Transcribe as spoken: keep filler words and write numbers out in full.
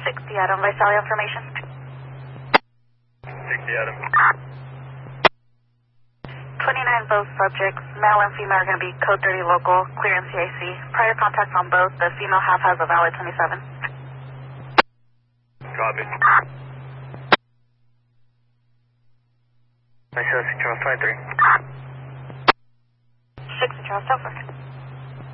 sixty Adam, Visalia information. sixty Adam. twenty-nine both subjects, male and female are going to be code thirty local, clear in C I C. Prior contacts on both, the female half has a valid twenty-seven. Copy. Visalia, Charles twenty-three. sixty Charles, Telford.